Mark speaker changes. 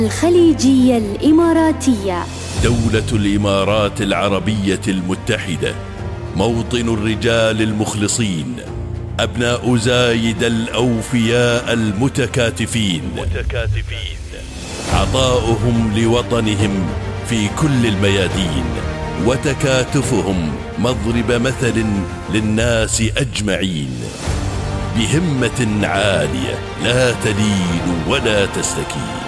Speaker 1: الخليجية الإماراتية.
Speaker 2: دولة الإمارات العربية المتحدة، موطن الرجال المخلصين، أبناء زايد الأوفياء المتكاتفين، عطاؤهم لوطنهم في كل الميادين، وتكاتفهم مضرب مثل للناس أجمعين، بهمة عالية لا تلين ولا تستكين.